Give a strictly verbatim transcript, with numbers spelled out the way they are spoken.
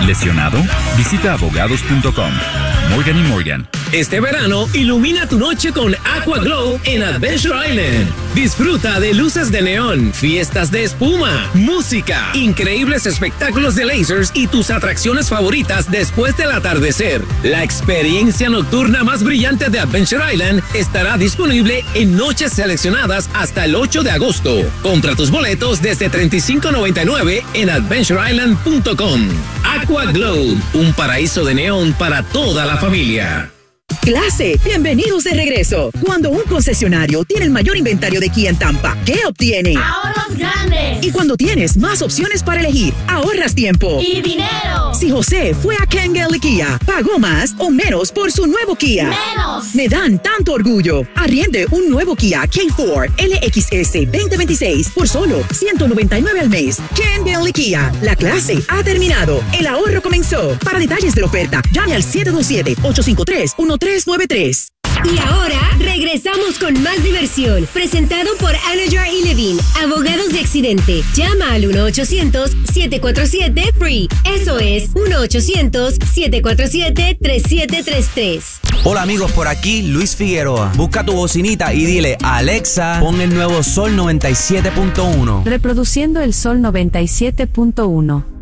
¿Lesionado? Visita abogados punto com. Morgan y Morgan. Este verano, ilumina tu noche con Aqua Glow en Adventure Island. Disfruta de luces de neón, fiestas de espuma, música, increíbles espectáculos de lasers y tus atracciones favoritas después del atardecer. La experiencia nocturna más brillante de Adventure Island estará disponible en noches seleccionadas hasta el ocho de agosto. Compra tus boletos desde treinta y cinco noventa y nueve en adventure island punto com. Aqua Glow, un paraíso de neón para toda la familia. Clase, bienvenidos de regreso. Cuando un concesionario tiene el mayor inventario de Kia en Tampa, ¿qué obtiene? ¡Ahorros grandes! Y cuando tienes más opciones para elegir, ahorras tiempo. ¡Y dinero! Si José fue a Kangol Kia, ¿pagó más o menos por su nuevo Kia? ¡Menos! Me dan tanto orgullo. Arriende un nuevo Kia K cuatro L X S veinte veintiséis por solo ciento noventa y nueve al mes. Kangol Kia, la clase ha terminado. El ahorro comenzó. Para detalles de la oferta, llame al siete dos siete, ocho cinco tres, uno tres nueve tres. Y ahora regresamos con más diversión, presentado por Anajar y Levine, abogados de accidente. Llama al uno ochocientos, siete cuatro siete, F R E E. Eso es uno ochocientos, siete cuatro siete, tres siete tres tres. Hola amigos, por aquí Luis Figueroa. Busca tu bocinita y dile a Alexa, pon el nuevo Sol noventa y siete punto uno. Reproduciendo el Sol noventa y siete punto uno.